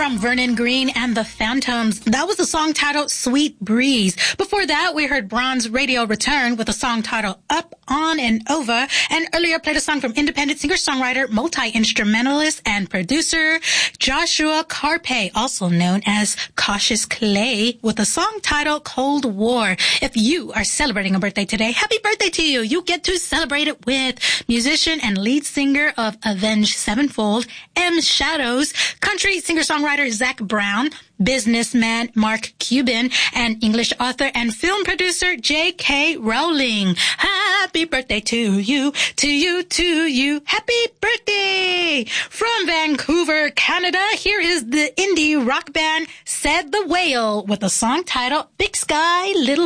from Vernon Green and the Phantoms. That was the song titled Sweet Breeze. Before that, we heard Bronze Radio Return with a song titled Up, On, and Over. And earlier played a song from independent singer-songwriter, multi-instrumentalist, and producer Joshua Carpe, also known as Cautious Clay, with a song titled Cold War. If you are celebrating a birthday today, happy birthday to you. You get to celebrate it with musician and lead singer of Avenged Sevenfold, M. Shadows, country singer-songwriter Zac Brown, businessman Mark Cuban, and English author and film producer J.K. Rowling. Happy birthday to you, to you, to you. Happy birthday! From Vancouver, Canada, here is the indie rock band Said the Whale with a song titled Big Sky, Little